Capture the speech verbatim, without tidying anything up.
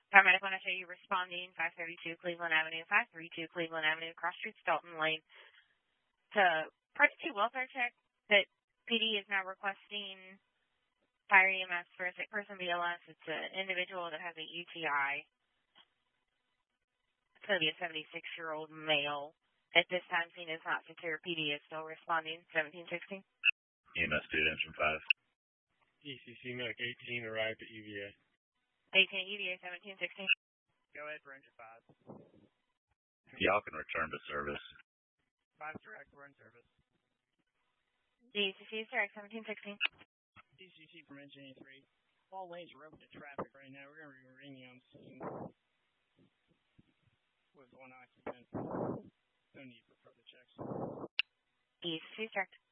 Paramedic want to show you responding five thirty-two Cleveland Avenue, five thirty-two Cleveland Avenue, cross streets Dalton Lane. To Part two welfare check that P D is now requesting fire E M S for a sick person B L S. It's an individual that has a U T I. It's going to be a seventy-six-year-old male. At this time, scene is not secure. P D is still responding. seventeen sixteen. E M S two, engine five. E C C Medic eighteen arrived at U V A. eighteen U V A seventeen sixteen. Go ahead for engine five. Y'all can return to service. Five direct, we're in service. D C C is direct seventeen sixteen. D C C from engine eighty-three. All lanes are open to traffic right now. We're going to be ringing on scene with one occupant. No need for further checks. D C C is direct.